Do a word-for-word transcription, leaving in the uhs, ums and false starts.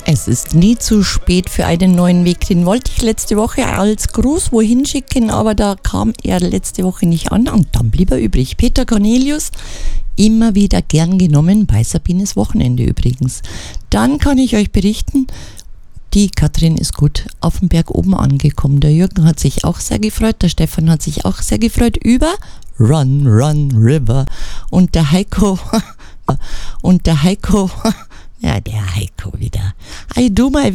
Es ist nie zu spät für einen neuen Weg. Den wollte ich letzte Woche als Gruß wohin schicken, aber da kam er letzte Woche nicht an und dann blieb er übrig. Peter Cornelius, immer wieder gern genommen, bei Sabines Wochenende übrigens. Dann kann ich euch berichten, die Katrin ist gut auf dem Berg oben angekommen. Der Jürgen hat sich auch sehr gefreut, der Stefan hat sich auch sehr gefreut über Run, Run, River. Und der Heiko, und der Heiko, ja, der Heiko wieder. I do my